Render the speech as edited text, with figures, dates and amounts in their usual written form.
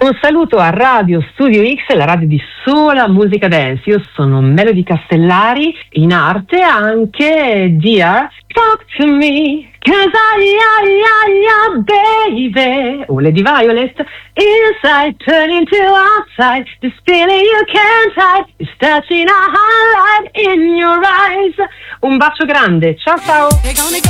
Un saluto a Radio Studio X, la radio di sola musica dance. Io sono Melody Castellari, in arte anche Dear Talk to Me, 'cause baby. Oh, Lady Violet, inside turning to outside, this feeling you can't hide, is touching a highlight in your eyes. Un bacio grande, ciao ciao.